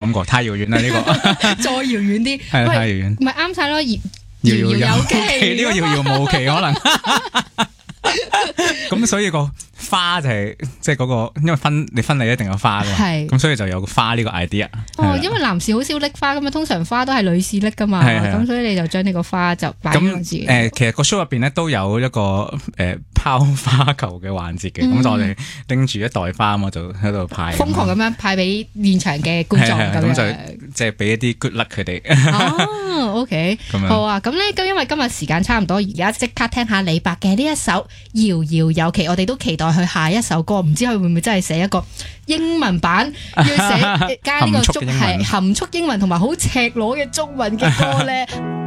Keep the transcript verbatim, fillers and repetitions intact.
諗過，太遙遠啦呢個， 再遙遠啲， 係太遙遠， 唔係啱晒咯，遙遙遙有期呢個遙遙無期可能。咁所以個花就係即係嗰個，因為婚你婚禮一定有花噶嘛， 係咁所以就有個花呢個 idea。 哦，因為男士好少拎花咁啊，通常花都係女士拎噶嘛， 係係咁所以你就將呢個花就擺喺我自己。 咁誒，其實個 show 入邊咧都有一個誒拋花球嘅環節嘅，咁就我哋拎住一袋花咁，我就喺度派， 瘋狂咁樣派俾現場嘅觀眾咁樣， 咁就即係俾一啲 good luck 佢哋。 哦，OK，好啊，咁咧咁因為今日時間差唔多，而家即刻聽下李白嘅呢一首《遙遙有期》，我哋都期待佢下一首歌，唔知佢會唔會真係寫一個英文版，要寫加呢個中係含蓄英文同埋好赤裸嘅中文嘅歌咧？